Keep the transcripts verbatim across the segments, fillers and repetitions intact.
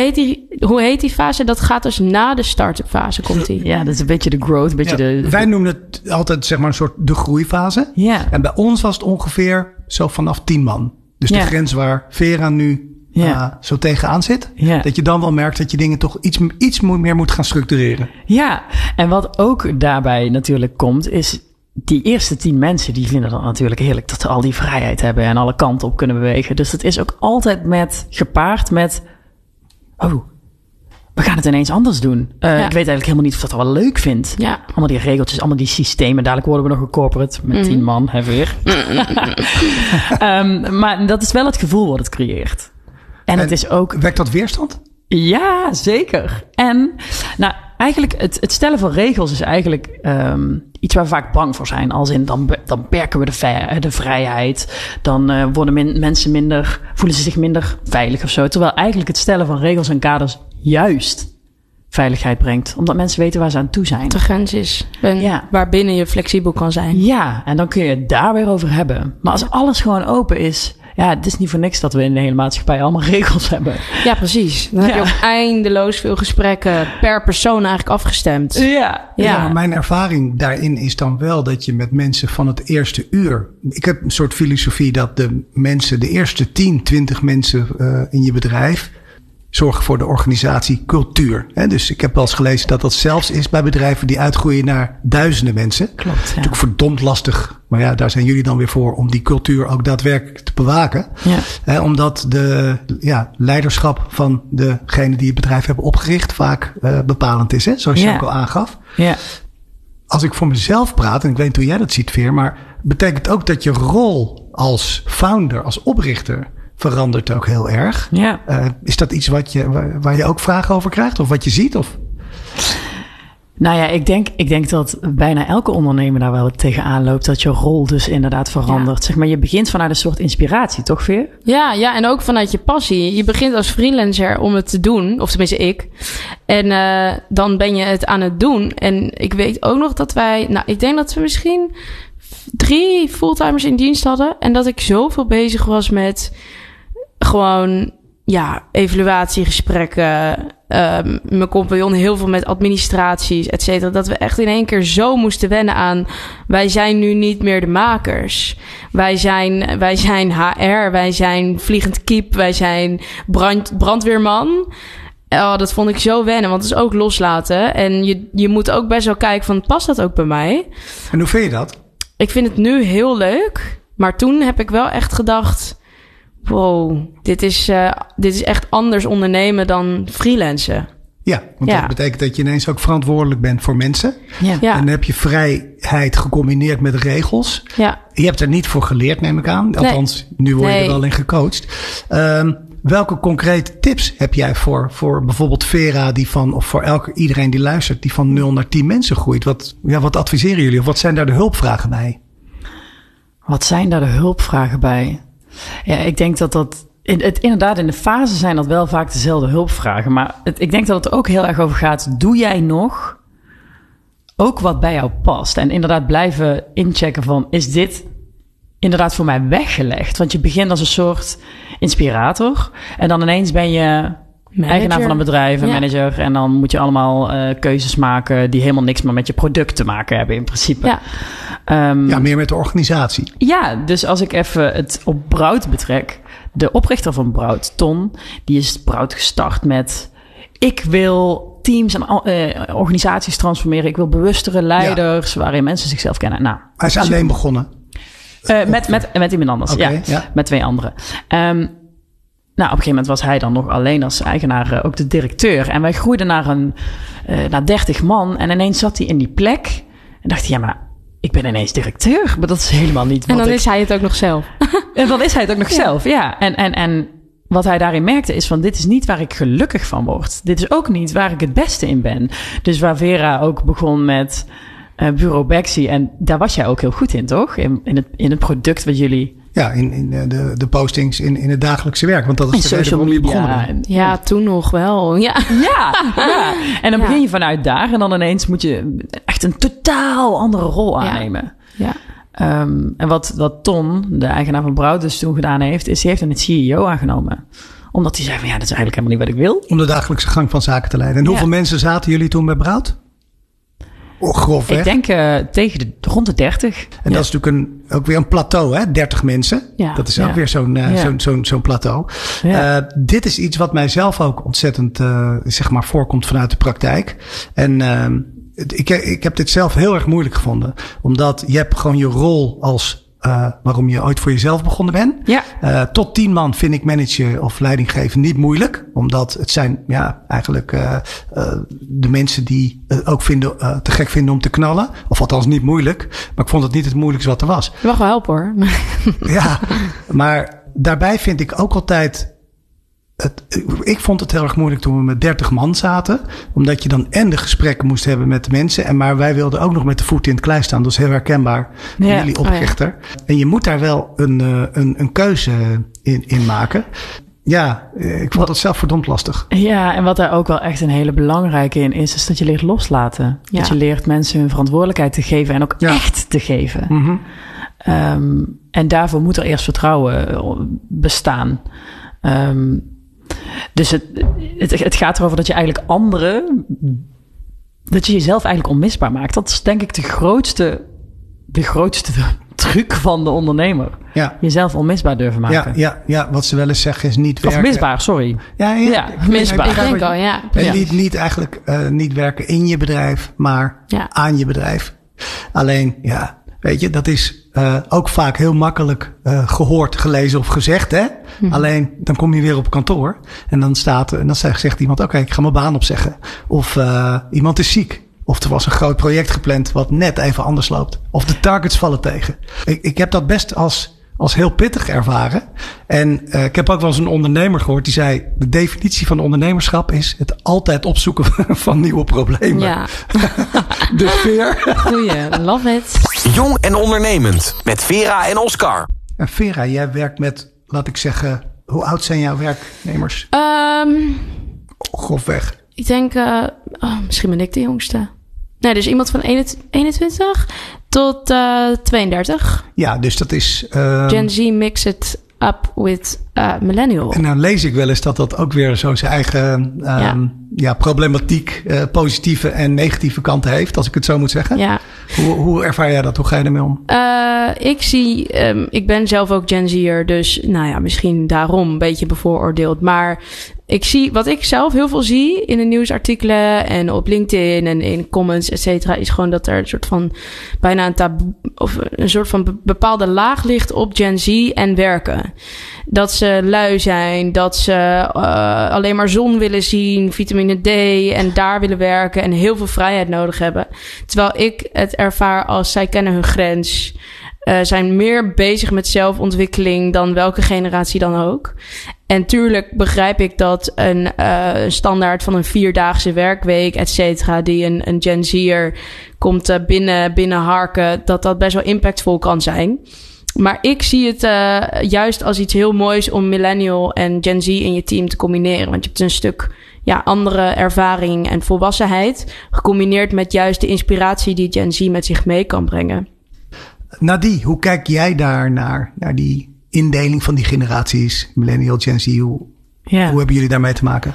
heet die, hoe heet die fase? Dat gaat dus na de start-up fase, komt die. Ja, dat is een beetje de growth. Een beetje ja, de, wij noemen het altijd zeg maar een soort de groeifase. Ja. En bij ons was het ongeveer zo vanaf tien man. Dus de ja. grens waar Vera nu ja. uh, zo tegenaan zit. Ja. Dat je dan wel merkt dat je dingen toch iets, iets meer moet gaan structureren. Ja, en wat ook daarbij natuurlijk komt is... Die eerste tien mensen, die vinden het natuurlijk heerlijk dat ze al die vrijheid hebben en alle kanten op kunnen bewegen. Dus het is ook altijd met gepaard met, oh, we gaan het ineens anders doen. Uh, ja. Ik weet eigenlijk helemaal niet of dat wel leuk vindt. Ja. Allemaal die regeltjes, allemaal die systemen. Dadelijk worden we nog een corporate met mm. tien man, hè weer. um, maar dat is wel het gevoel wat het creëert. En, en het is ook... Wekt dat weerstand? Ja, zeker. En nou, eigenlijk het, het stellen van regels is eigenlijk um, iets waar we vaak bang voor zijn. Als in, dan, dan beperken we de, vij- de vrijheid. Dan uh, worden min, mensen minder, voelen ze zich minder veilig of zo. Terwijl eigenlijk het stellen van regels en kaders juist veiligheid brengt. Omdat mensen weten waar ze aan toe zijn. De grens is. En ja. waarbinnen je flexibel kan zijn. Ja, en dan kun je het daar weer over hebben. Maar als alles gewoon open is... Ja, het is niet voor niks dat we in de hele maatschappij allemaal regels hebben. Ja, precies. Dan ja. heb je ook eindeloos veel gesprekken per persoon eigenlijk afgestemd. Ja. Ja. ja, maar mijn ervaring daarin is dan wel dat je met mensen van het eerste uur... Ik heb een soort filosofie dat de mensen, de eerste tien, twintig mensen uh, in je bedrijf... zorgen voor de organisatie cultuur. He, dus ik heb wel eens gelezen dat dat zelfs is bij bedrijven die uitgroeien naar duizenden mensen. Klopt, ja. Natuurlijk verdomd lastig. Maar ja, daar zijn jullie dan weer voor om die cultuur ook daadwerkelijk te bewaken. Ja. He, omdat de ja, leiderschap van degene die het bedrijf hebben opgericht vaak uh, bepalend is. Hè? Zoals je ja. ook al aangaf. Ja. Als ik voor mezelf praat, en ik weet niet hoe jij dat ziet, Veer, maar betekent ook dat je rol als founder, als oprichter... verandert ook heel erg. Ja. Uh, is dat iets wat je, waar, waar je ook vragen over krijgt? Of wat je ziet? Of? Nou ja, ik denk, ik denk dat bijna elke ondernemer daar wel tegenaan loopt. Dat je rol dus inderdaad verandert. Ja. Zeg maar, je begint vanuit een soort inspiratie, toch Veer? Ja, ja, en ook vanuit je passie. Je begint als freelancer om het te doen. Of tenminste ik. En uh, dan ben je het aan het doen. En ik weet ook nog dat wij... Nou, ik denk dat we misschien drie fulltimers in dienst hadden. En dat ik zoveel bezig was met... Gewoon, ja, evaluatiegesprekken. Um, mijn compagnon heel veel met administraties, et cetera. Dat we echt in één keer zo moesten wennen aan... Wij zijn nu niet meer de makers. Wij zijn, wij zijn H R, wij zijn vliegend kiep, wij zijn brand, brandweerman. Oh, dat vond ik zo wennen, want het is ook loslaten. En je, je moet ook best wel kijken van, past dat ook bij mij? En hoe vind je dat? Ik vind het nu heel leuk. Maar toen heb ik wel echt gedacht... Wow, dit is, uh, dit is echt anders ondernemen dan freelancen. Ja, want ja. dat betekent dat je ineens ook verantwoordelijk bent voor mensen. Ja. Ja. En dan heb je vrijheid gecombineerd met regels. Ja. Je hebt er niet voor geleerd, neem ik aan. Althans, nee. nu word je nee. er wel in gecoacht. Um, welke concrete tips heb jij voor, voor bijvoorbeeld Vera, die van, of voor elke, iedereen die luistert, die van nul naar tien mensen groeit? Wat, ja, wat adviseren jullie? Of wat zijn daar de hulpvragen bij? Wat zijn daar de hulpvragen bij? Ja, ik denk dat dat... In, het, inderdaad, in de fase zijn dat wel vaak dezelfde hulpvragen. Maar het, ik denk dat het er ook heel erg over gaat... Doe jij nog ook wat bij jou past? En inderdaad blijven inchecken van... Is dit inderdaad voor mij weggelegd? Want je begint als een soort inspirator. En dan ineens ben je... Manager. Eigenaar van een bedrijf, een ja. manager. En dan moet je allemaal uh, keuzes maken... die helemaal niks meer met je product te maken hebben in principe. Ja, um, ja meer met de organisatie. Ja, dus als ik even het op Brout betrek... de oprichter van Brout, Ton... die is Brout gestart met... ik wil teams en uh, organisaties transformeren. Ik wil bewustere leiders... Ja. waarin mensen zichzelf kennen. Nou, Hij is alleen begonnen. Uh, met, met, met iemand anders, okay, ja, ja. Met twee anderen. Um, Nou, op een gegeven moment was hij dan nog alleen als eigenaar uh, ook de directeur. En wij groeiden naar een uh, naar dertig man. En ineens zat hij in die plek. En dacht hij, ja, maar ik ben ineens directeur. Maar dat is helemaal niet wat En dan ik... is hij het ook nog zelf. En dan is hij het ook nog ja. zelf, ja. En, en, en wat hij daarin merkte is van, dit is niet waar ik gelukkig van word. Dit is ook niet waar ik het beste in ben. Dus waar Vera ook begon met uh, Bureau Bexy. En daar was jij ook heel goed in, toch? In, in, het, in het product wat jullie... Ja, in, in de, de postings in, in het dagelijkse werk. Want dat is de reden waarom je begonnen bent. Ja, ja, toen nog wel. Ja, ja, ja. En dan ja. begin je vanuit daar. En dan ineens moet je echt een totaal andere rol aannemen. Ja. ja. Um, en wat, wat Ton, de eigenaar van Brout, dus toen gedaan heeft... is hij heeft een C E O aangenomen. Omdat hij zei van ja, dat is eigenlijk helemaal niet wat ik wil. Om de dagelijkse gang van zaken te leiden. En Ja. hoeveel mensen zaten jullie toen bij Brout? Oh, grofweg. Ik denk uh, tegen de, rond de dertig. En ja. dat is natuurlijk een, ook weer een plateau, hè? dertig mensen. Ja. Dat is ook Ja. weer weer zo'n, uh, Ja. zo'n, zo'n, zo'n plateau. Ja. Uh, dit is iets wat mij zelf ook ontzettend uh, zeg maar voorkomt vanuit de praktijk. En uh, ik, ik heb dit zelf heel erg moeilijk gevonden. Omdat je hebt gewoon je rol als... Uh, waarom je ooit voor jezelf begonnen bent. Ja. Uh, tot tien man vind ik managen of leiding geven niet moeilijk. Omdat het zijn ja, eigenlijk uh, uh, de mensen die het ook vinden, uh, te gek vinden om te knallen. Of althans niet moeilijk. Maar ik vond het niet het moeilijkste wat er was. Je mag wel helpen hoor. Ja, maar daarbij vind ik ook altijd... Het, ik vond het heel erg moeilijk toen we met dertig man zaten. Omdat je dan en de gesprekken moest hebben met de mensen. En maar wij wilden ook nog met de voeten in het klei staan. Dat is heel herkenbaar voor Ja. jullie oprichter. Oh ja. En je moet daar wel een, een, een keuze in, in maken. Ja, ik vond het zelf verdomd lastig. Ja, en wat daar ook wel echt een hele belangrijke in is... is dat je leert loslaten. Ja. Dat je leert mensen hun verantwoordelijkheid te geven... en ook ja. echt te geven. Mm-hmm. Um, en daarvoor moet er eerst vertrouwen bestaan. Um, dus het, het, het gaat erover dat je eigenlijk anderen... dat je jezelf eigenlijk onmisbaar maakt. Dat is denk ik de grootste, de grootste truc van de ondernemer. Ja. Jezelf onmisbaar durven maken. Ja, ja, ja, wat ze wel eens zeggen is niet werken... Of misbaar, sorry. Ja, ja, ja misbaar. Ik denk al, ja. En ja. niet, niet eigenlijk uh, niet werken in je bedrijf, maar ja. aan je bedrijf. Alleen, ja... Weet je, dat is uh, ook vaak heel makkelijk uh, gehoord, gelezen of gezegd, hè? Mm-hmm. Alleen, dan kom je weer op kantoor en dan staat en dan zegt iemand, oké, okay, ik ga mijn baan opzeggen. Of uh, iemand is ziek. Of er was een groot project gepland wat net even anders loopt. Of de targets vallen tegen. Ik, ik heb dat best als, als heel pittig ervaren. En uh, ik heb ook wel eens een ondernemer gehoord die zei... de definitie van ondernemerschap is het altijd opzoeken van nieuwe problemen. Ja. De Veer. Goeie, love it. Jong en ondernemend met Vera en Oscar. En Vera, jij werkt met, laat ik zeggen... hoe oud zijn jouw werknemers? Um, Grofweg. Ik denk, uh, oh, misschien ben ik de jongste. Nee, dus iemand van eenentwintig tot uh, tweeëndertig. Ja, dus dat is... Uh, Gen Z mix it up with uh, millennial. En nou lees ik wel eens dat dat ook weer zo zijn eigen um, ja. Ja, problematiek, uh, positieve en negatieve kanten heeft, als ik het zo moet zeggen. Ja. Hoe, hoe ervaar jij dat? Hoe ga je ermee om? Uh, ik zie, um, ik ben zelf ook Gen Z'er, dus nou ja, misschien daarom een beetje bevooroordeeld. Maar ik zie, wat ik zelf heel veel zie in de nieuwsartikelen en op LinkedIn en in comments, et cetera, is gewoon dat er een soort van bijna een taboe of een soort van bepaalde laag ligt op Gen Z en werken. Dat ze lui zijn, dat ze uh, alleen maar zon willen zien, vitamine D en daar willen werken en heel veel vrijheid nodig hebben. Terwijl ik het ervaar als zij kennen hun grens, uh, zijn meer bezig met zelfontwikkeling dan welke generatie dan ook. En tuurlijk begrijp ik dat een uh, standaard van een vierdaagse werkweek, et cetera, die een, een Gen Z'er komt uh, binnen, binnen harken, dat dat best wel impactvol kan zijn. Maar ik zie het uh, juist als iets heel moois om millennial en Gen Z in je team te combineren. Want je hebt een stuk ja, andere ervaring en volwassenheid, gecombineerd met juist de inspiratie die Gen Z met zich mee kan brengen. Nadie, hoe kijk jij daar naar, naar die indeling van die generaties, millennial, Gen Z? Hoe, ja. hoe hebben jullie daarmee te maken?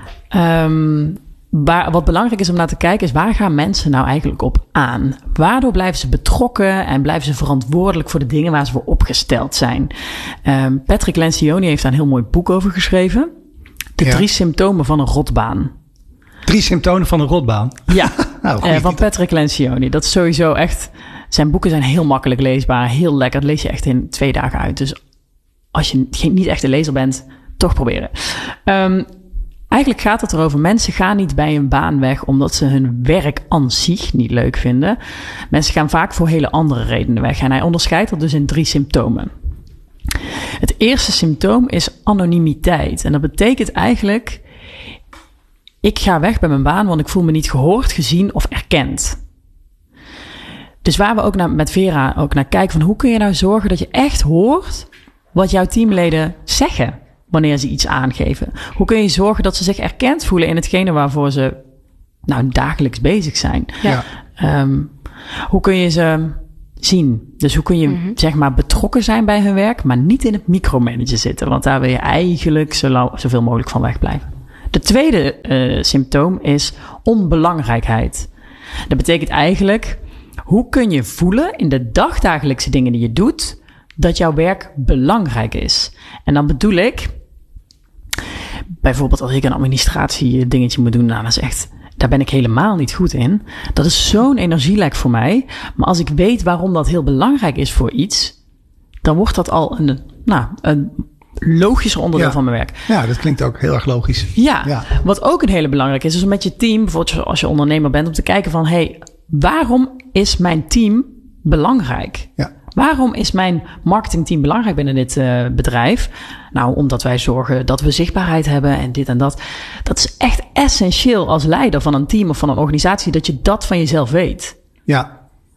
Um, waar, wat belangrijk is om naar te kijken is, waar gaan mensen nou eigenlijk op aan? Waardoor blijven ze betrokken en blijven ze verantwoordelijk voor de dingen waar ze voor opgesteld zijn? Um, Patrick Lencioni heeft daar een heel mooi boek over geschreven. De ja. drie symptomen van een rotbaan. Drie symptomen van een rotbaan? Ja, nou, uh, van Patrick Lencioni. Dat is sowieso echt... Zijn boeken zijn heel makkelijk leesbaar, heel lekker. Dat lees je echt in twee dagen uit. Dus als je niet echt een lezer bent, toch proberen. Um, eigenlijk gaat het erover, mensen gaan niet bij een baan weg omdat ze hun werk aan zich niet leuk vinden. Mensen gaan vaak voor hele andere redenen weg. En hij onderscheidt dat dus in drie symptomen. Het eerste symptoom is anonimiteit. En dat betekent eigenlijk, ik ga weg bij mijn baan, want ik voel me niet gehoord, gezien of erkend. Dus waar we ook naar, met Vera ook naar kijken, van hoe kun je nou zorgen dat je echt hoort wat jouw teamleden zeggen wanneer ze iets aangeven? Hoe kun je zorgen dat ze zich erkend voelen in hetgene waarvoor ze nou dagelijks bezig zijn? Ja. Um, hoe kun je ze zien. Dus hoe kun je, mm-hmm. zeg maar, betrokken zijn bij hun werk, maar niet in het micromanagen zitten. Want daar wil je eigenlijk zo lang, zoveel mogelijk van wegblijven. De tweede uh, symptoom is onbelangrijkheid. Dat betekent eigenlijk, hoe kun je voelen in de dagdagelijkse dingen die je doet, dat jouw werk belangrijk is. En dan bedoel ik, bijvoorbeeld als ik een administratie dingetje moet doen, nou, dat is echt, daar ben ik helemaal niet goed in. Dat is zo'n energielek voor mij. Maar als ik weet waarom dat heel belangrijk is voor iets, dan wordt dat al een, nou, een logischer onderdeel ja. van mijn werk. Ja, dat klinkt ook heel erg logisch. Ja, ja. Wat ook een hele belangrijke is, is om met je team, bijvoorbeeld als je ondernemer bent, om te kijken van, hey, waarom is mijn team belangrijk? Ja. Waarom is mijn marketingteam belangrijk binnen dit uh, bedrijf? Nou, omdat wij zorgen dat we zichtbaarheid hebben en dit en dat. Dat is echt essentieel als leider van een team of van een organisatie, dat je dat van jezelf weet. Ja.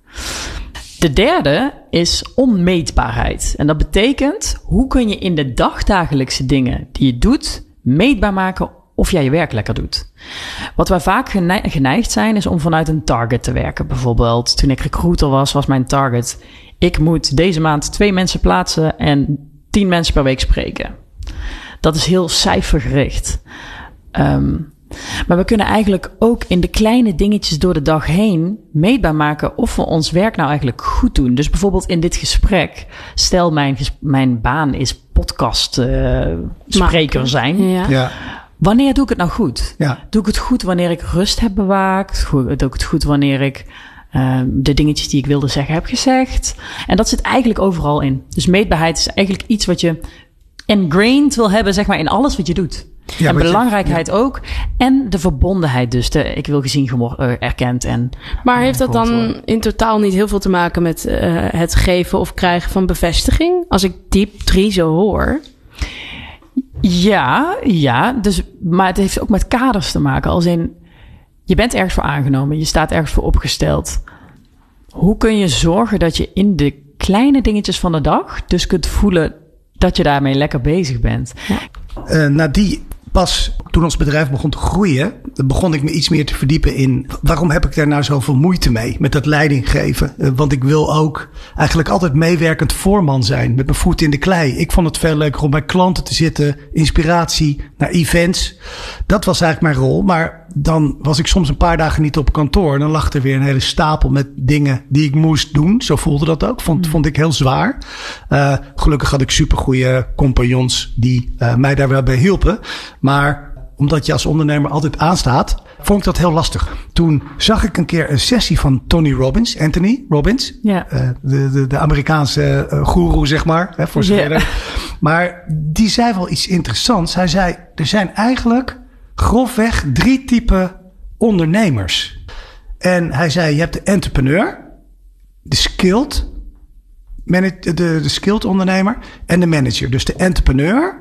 De derde is onmeetbaarheid. En dat betekent, hoe kun je in de dagdagelijkse dingen die je doet, meetbaar maken of jij je werk lekker doet. Wat wij vaak geneigd zijn, is om vanuit een target te werken. Bijvoorbeeld, toen ik recruiter was, was mijn target, ik moet deze maand twee mensen plaatsen en tien mensen per week spreken. Dat is heel cijfergericht. Um, maar we kunnen eigenlijk ook in de kleine dingetjes door de dag heen meetbaar maken of we ons werk nou eigenlijk goed doen. Dus bijvoorbeeld in dit gesprek, stel mijn, mijn baan is podcast uh, spreker zijn. Ja. Ja. Wanneer doe ik het nou goed? Ja. Doe ik het goed wanneer ik rust heb bewaakt? Doe ik het goed wanneer ik uh, de dingetjes die ik wilde zeggen heb gezegd? En dat zit eigenlijk overal in. Dus meetbaarheid is eigenlijk iets wat je ingrained wil hebben, zeg maar, in alles wat je doet. Ja, en belangrijkheid je, ja. ook. En de verbondenheid dus. De, ik wil gezien, gemor- uh, erkend. En, maar heeft dat dan worden. in totaal niet heel veel te maken met uh, het geven of krijgen van bevestiging? Als ik die drie zo hoor. Ja, ja. Dus, maar het heeft ook met kaders te maken. Als in, je bent ergens voor aangenomen. Je staat ergens voor opgesteld. Hoe kun je zorgen dat je in de kleine dingetjes van de dag dus kunt voelen dat je daarmee lekker bezig bent? Ja. Uh, na die pas toen ons bedrijf begon te groeien, begon ik me iets meer te verdiepen in waarom heb ik daar nou zoveel moeite mee met dat leiding geven. Uh, want ik wil ook eigenlijk altijd meewerkend voorman zijn met mijn voet in de klei. Ik vond het veel leuker om bij klanten te zitten, inspiratie naar events. Dat was eigenlijk mijn rol. Maar dan was ik soms een paar dagen niet op kantoor. En dan lag er weer een hele stapel met dingen die ik moest doen. Zo voelde dat ook. Vond, vond ik heel zwaar. Uh, gelukkig had ik supergoeie compagnons die uh, mij daar wel bij hielpen. Maar omdat je als ondernemer altijd aanstaat, vond ik dat heel lastig. Toen zag ik een keer een sessie van Tony Robbins, Anthony Robbins. Ja. Uh, de, de, de Amerikaanse uh, goeroe, zeg maar. Hè, voor zover. Ja. Maar die zei wel iets interessants. Hij zei, er zijn eigenlijk grofweg drie typen ondernemers. En hij zei, je hebt de entrepreneur, de skilled, manage, de, de skilled ondernemer en de manager. Dus de entrepreneur,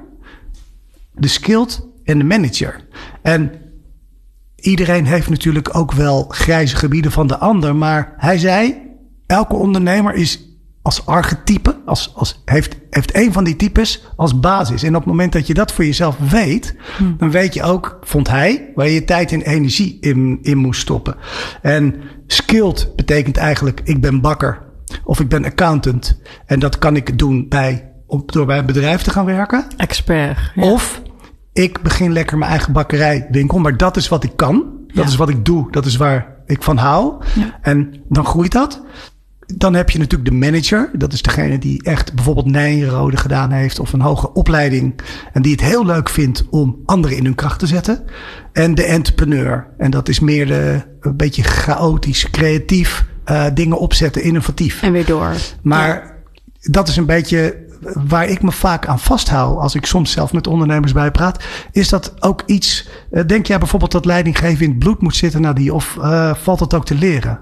de skilled en de manager. En iedereen heeft natuurlijk ook wel grijze gebieden van de ander. Maar hij zei, elke ondernemer is als archetype, als, als heeft, heeft een van die types als basis. En op het moment dat je dat voor jezelf weet, hmm. dan weet je ook, vond hij, waar je je tijd en energie in, in moest stoppen. En skilled betekent eigenlijk, ik ben bakker of ik ben accountant. En dat kan ik doen bij, om, door bij een bedrijf te gaan werken. Expert. Ja. Of ik begin lekker mijn eigen bakkerijwinkel, maar dat is wat ik kan. Dat ja. is wat ik doe. Dat is waar ik van hou. Ja. En dan groeit dat. Dan heb je natuurlijk de manager. Dat is degene die echt bijvoorbeeld Nijrode gedaan heeft of een hoge opleiding. En die het heel leuk vindt om anderen in hun kracht te zetten. En de entrepreneur. En dat is meer de, een beetje chaotisch, creatief uh, dingen opzetten, innovatief. En weer door. Maar ja. dat is een beetje waar ik me vaak aan vasthoud als ik soms zelf met ondernemers bijpraat. Is dat ook iets, uh, denk jij bijvoorbeeld dat leidinggeven in het bloed moet zitten naar die, of uh, valt dat ook te leren?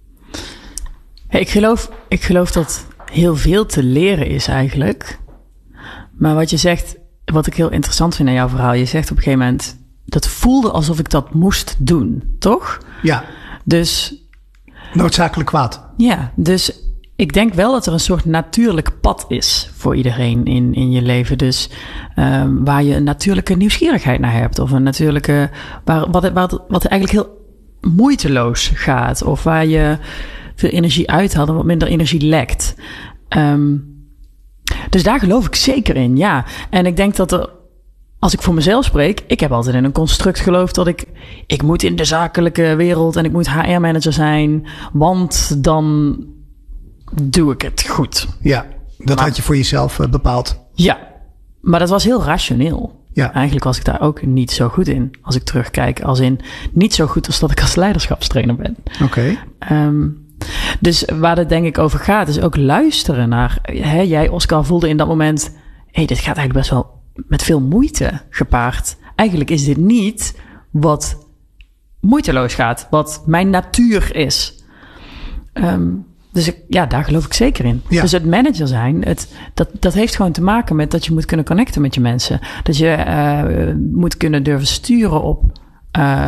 Hey, ik geloof, ik geloof dat heel veel te leren is eigenlijk. Maar wat je zegt, wat ik heel interessant vind aan jouw verhaal. Je zegt op een gegeven moment, dat voelde alsof ik dat moest doen, toch? Ja. Dus noodzakelijk kwaad. Ja, dus ik denk wel dat er een soort natuurlijk pad is voor iedereen in, in je leven. Dus um, waar je een natuurlijke nieuwsgierigheid naar hebt. Of een natuurlijke, waar, wat, wat, wat eigenlijk heel moeiteloos gaat. Of waar je veel energie uithaalt en wat minder energie lekt. Um, dus daar geloof ik zeker in, ja. En ik denk dat er, als ik voor mezelf spreek, ik heb altijd in een construct geloofd dat ik, ik moet in de zakelijke wereld en ik moet H R-manager zijn, want dan doe ik het goed. Ja, dat maar, had je voor jezelf uh, bepaald. Ja, maar dat was heel rationeel. Ja. Eigenlijk was ik daar ook niet zo goed in, als ik terugkijk. Als in, niet zo goed als dat ik als leiderschapstrainer ben. Oké. Okay. Um, dus waar het denk ik over gaat, is ook luisteren naar, hè, jij Oscar voelde in dat moment, hé, hey, dit gaat eigenlijk best wel met veel moeite gepaard. Eigenlijk is dit niet wat moeiteloos gaat, wat mijn natuur is. Um, dus ik, ja, daar geloof ik zeker in. Ja. Dus het manager zijn, het, dat, dat heeft gewoon te maken met dat je moet kunnen connecten met je mensen. Dat je uh, moet kunnen durven sturen op uh,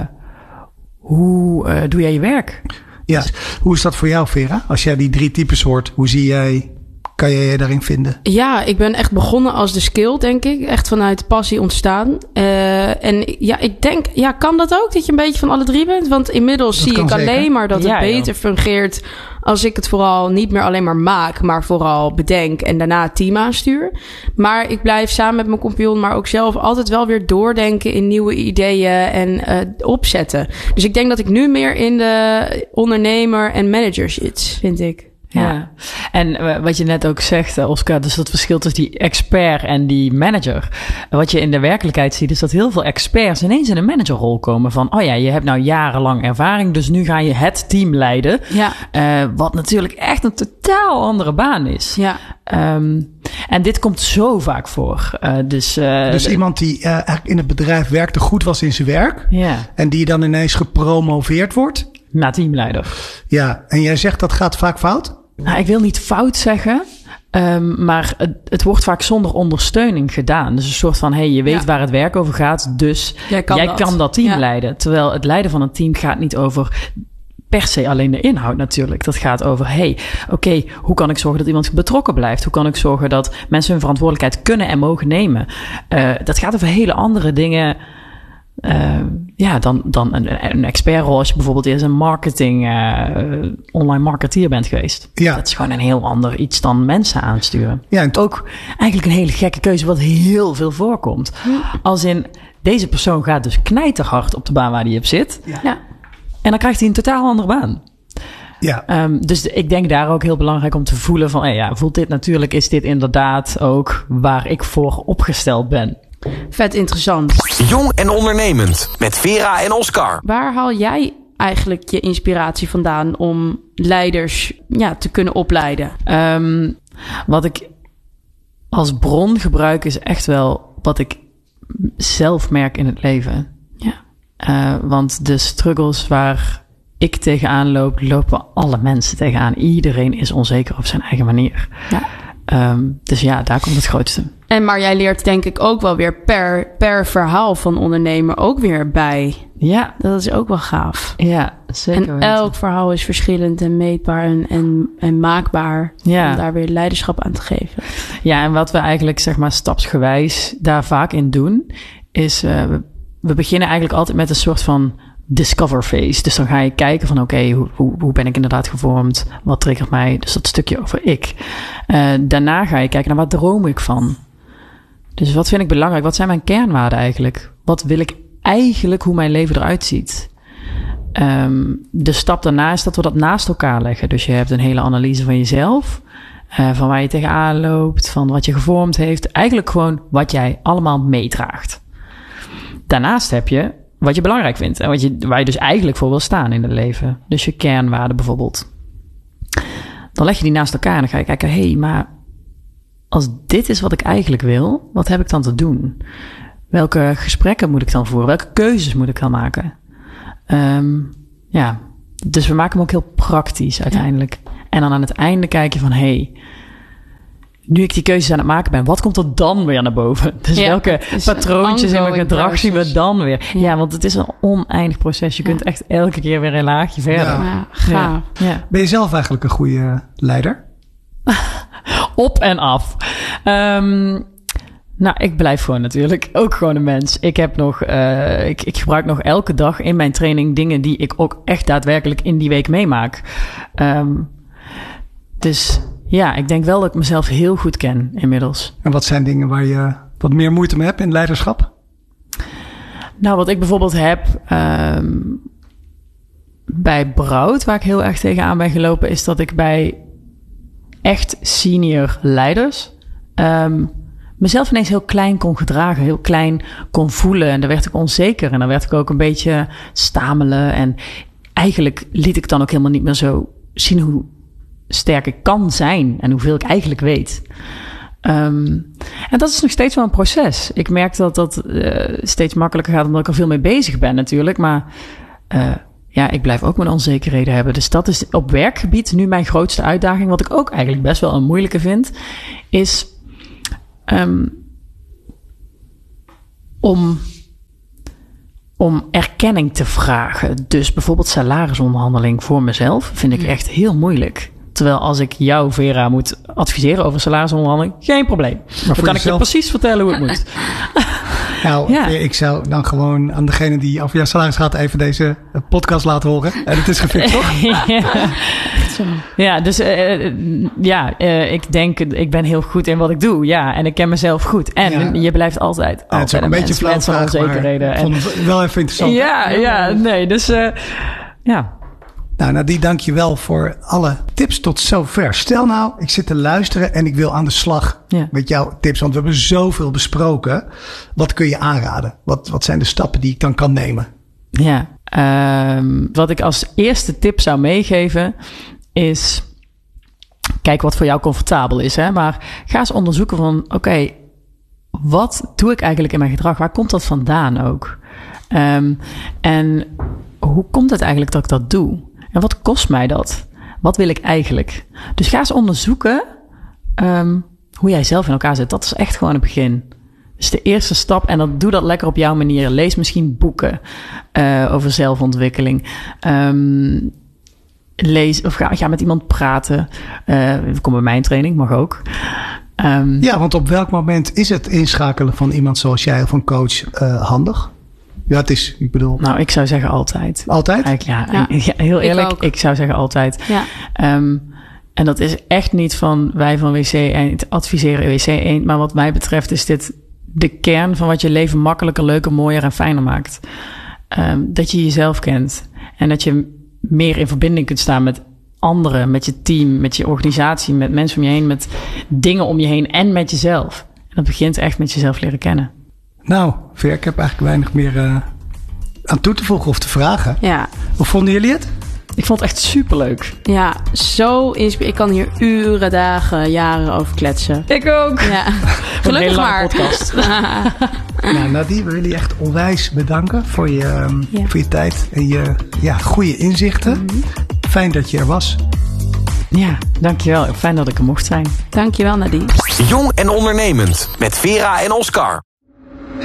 hoe uh, doe jij je werk. Ja, hoe is dat voor jou, Vera? Als jij die drie types hoort, hoe zie jij, kan jij je daarin vinden? Ja, ik ben echt begonnen als de skill, denk ik. Echt vanuit passie ontstaan. Uh, en ja, ik denk, ja, kan dat ook? Dat je een beetje van alle drie bent? Want inmiddels dat zie ik zeker. alleen maar dat ja, het beter joh. fungeert als ik het vooral niet meer alleen maar maak, maar vooral bedenk en daarna het team aanstuur. Maar ik blijf samen met mijn compagnon, maar ook zelf altijd wel weer doordenken in nieuwe ideeën en uh, opzetten. Dus ik denk dat ik nu meer in de ondernemer en manager zit, vind ik. Ja. ja, en uh, wat je net ook zegt, uh, Oscar, dus dat verschil tussen die expert en die manager. Wat je in de werkelijkheid ziet, is dat heel veel experts ineens in een managerrol komen van, oh ja, je hebt nou jarenlang ervaring, dus nu ga je het team leiden. Ja. Uh, wat natuurlijk echt een totaal andere baan is. Ja. Um, en dit komt zo vaak voor. Uh, dus uh, dus iemand die uh, eigenlijk in het bedrijf werkte, goed was in zijn werk. Ja. En die dan ineens gepromoveerd wordt. Na teamleider. Ja, en jij zegt dat gaat vaak fout? Nou, ik wil niet fout zeggen, um, maar het, het wordt vaak zonder ondersteuning gedaan. Dus een soort van, hey, je weet ja. waar het werk over gaat, dus jij kan, jij dat. kan dat team ja. leiden. Terwijl het leiden van een team gaat niet over per se alleen de inhoud natuurlijk. Dat gaat over, hey, oké, okay, hoe kan ik zorgen dat iemand betrokken blijft? Hoe kan ik zorgen dat mensen hun verantwoordelijkheid kunnen en mogen nemen? Uh, dat gaat over hele andere dingen. Uh, ja, dan, dan een, een expertrol als je bijvoorbeeld eerst een marketing, uh, online marketeer bent geweest. Ja. Dat is gewoon een heel ander iets dan mensen aansturen. Ja, en ook eigenlijk een hele gekke keuze wat heel veel voorkomt. Ja. Als in, deze persoon gaat dus knijterhard op de baan waar hij op zit. Ja. Ja. En dan krijgt hij een totaal andere baan. Ja. Um, dus ik denk daar ook heel belangrijk om te voelen van, hey, ja, voelt dit natuurlijk, is dit inderdaad ook waar ik voor opgesteld ben. Vet interessant. Jong en ondernemend met Vera en Oscar. Waar haal jij eigenlijk je inspiratie vandaan om leiders ja, te kunnen opleiden? Um, wat ik als bron gebruik is echt wel wat ik zelf merk in het leven. Ja. Uh, want de struggles waar ik tegenaan loop, lopen alle mensen tegenaan. Iedereen is onzeker op zijn eigen manier. Ja. Um, dus ja, daar komt het grootste. En maar jij leert denk ik ook wel weer per, per verhaal van ondernemer ook weer bij. Ja. Dat is ook wel gaaf. Ja, zeker. En elk verhaal is verschillend en meetbaar en, en, en maakbaar. Ja. Om daar weer leiderschap aan te geven. Ja, en wat we eigenlijk zeg maar stapsgewijs daar vaak in doen, is uh, we, we beginnen eigenlijk altijd met een soort van discover phase. Dus dan ga je kijken van oké, okay, hoe, hoe, hoe ben ik inderdaad gevormd? Wat triggert mij? Dus dat stukje over ik. Uh, daarna ga je kijken naar wat droom ik van? Dus wat vind ik belangrijk? Wat zijn mijn kernwaarden eigenlijk? Wat wil ik eigenlijk hoe mijn leven eruit ziet? Um, de stap daarna is dat we dat naast elkaar leggen. Dus je hebt een hele analyse van jezelf. Uh, van waar je tegenaan loopt. Van wat je gevormd heeft. Eigenlijk gewoon wat jij allemaal meedraagt. Daarnaast heb je wat je belangrijk vindt. En wat je, waar je dus eigenlijk voor wil staan in het leven. Dus je kernwaarden bijvoorbeeld. Dan leg je die naast elkaar en dan ga je kijken. Hé, hey, maar als dit is wat ik eigenlijk wil, wat heb ik dan te doen? Welke gesprekken moet ik dan voeren? Welke keuzes moet ik dan maken? Um, ja, dus we maken hem ook heel praktisch uiteindelijk. Ja. En dan aan het einde kijk je van, hé, hey, nu ik die keuzes aan het maken ben, wat komt er dan weer naar boven? Dus ja, welke patroontjes in mijn gedrag zien we dan weer? Ja. ja, want het is een oneindig proces. Je kunt ja. echt elke keer weer een laagje verder. Ja. Ja, gaaf. Ja. Ja. Ben je zelf eigenlijk een goede leider? Op en af. Um, Nou, ik blijf gewoon natuurlijk ook gewoon een mens. Ik heb nog, uh, ik, ik gebruik nog elke dag in mijn training dingen die ik ook echt daadwerkelijk in die week meemaak. Um, dus ja, ik denk wel dat ik mezelf heel goed ken inmiddels. En wat zijn dingen waar je wat meer moeite mee hebt in leiderschap? Nou, wat ik bijvoorbeeld heb um, bij Broud, waar ik heel erg tegenaan ben gelopen, is dat ik bij echt senior leiders um, mezelf ineens heel klein kon gedragen, heel klein kon voelen. En daar werd ik onzeker en dan werd ik ook een beetje stamelen. En eigenlijk liet ik dan ook helemaal niet meer zo zien hoe sterk ik kan zijn en hoeveel ik eigenlijk weet. Um, en dat is nog steeds wel een proces. Ik merk dat dat uh, steeds makkelijker gaat omdat ik er veel mee bezig ben natuurlijk. Maar uh, ja, ik blijf ook mijn onzekerheden hebben. Dus dat is op werkgebied nu mijn grootste uitdaging. Wat ik ook eigenlijk best wel een moeilijke vind, is um, om, om erkenning te vragen. Dus bijvoorbeeld salarisonderhandeling voor mezelf vind ik echt heel moeilijk. Terwijl als ik jou, Vera, moet adviseren over salarisonderhandeling, geen probleem. Maar dan kan jezelf... ik je precies vertellen hoe het moet. Nou, ja. Ik zou dan gewoon aan degene die over jouw salaris gaat even deze podcast laten horen. En het is gefixt, toch? ja. ja, dus uh, ja, uh, ik denk, ik ben heel goed in wat ik doe. Ja, en ik ken mezelf goed. En ja. je blijft altijd, altijd ja, het is ook een beetje flauw vraag, onzekerheden. Ik vond het wel even interessant. Ja, ja, nee, dus uh, ja. Nou, Nadie, dank je wel voor alle tips tot zover. Stel nou, ik zit te luisteren en ik wil aan de slag ja. met jouw tips. Want we hebben zoveel besproken. Wat kun je aanraden? Wat, wat zijn de stappen die ik dan kan nemen? Ja, um, wat ik als eerste tip zou meegeven is, kijk wat voor jou comfortabel is. Hè? Maar ga eens onderzoeken van, oké, okay, wat doe ik eigenlijk in mijn gedrag? Waar komt dat vandaan ook? Um, en hoe komt het eigenlijk dat ik dat doe? En wat kost mij dat? Wat wil ik eigenlijk? Dus ga eens onderzoeken um, hoe jij zelf in elkaar zit. Dat is echt gewoon het begin. Dat is de eerste stap. En dan doe dat lekker op jouw manier. Lees misschien boeken uh, over zelfontwikkeling. Um, lees of ga, ga met iemand praten. Uh, kom bij mijn training, mag ook. Um, ja, want op welk moment is het inschakelen van iemand zoals jij of een coach uh, handig? Ja, het is, ik bedoel... Nou, ik zou zeggen altijd. Altijd? Eigenlijk, ja, ja. ja, heel eerlijk, ik, ik zou zeggen altijd. Ja. Um, en dat is echt niet van wij van W C Eend adviseren W C Eend. Maar wat mij betreft is dit de kern van wat je leven makkelijker, leuker, mooier en fijner maakt. Um, dat je jezelf kent. En dat je meer in verbinding kunt staan met anderen, met je team, met je organisatie, met mensen om je heen, met dingen om je heen en met jezelf. En dat begint echt met jezelf leren kennen. Nou, Veer, ik heb eigenlijk weinig meer uh, aan toe te voegen of te vragen. Ja. Hoe vonden jullie het? Ik vond het echt superleuk. Ja, zo inspirerend. Ik kan hier uren, dagen, jaren over kletsen. Ik ook. Ja. Gelukkig een maar. podcast. Nou, Nadie, we willen je echt onwijs bedanken voor je, um, ja. voor je tijd en je ja, goede inzichten. Mm-hmm. Fijn dat je er was. Ja, dankjewel. Fijn dat ik er mocht zijn. Dankjewel, Nadie. Jong en ondernemend met Vera en Oscar.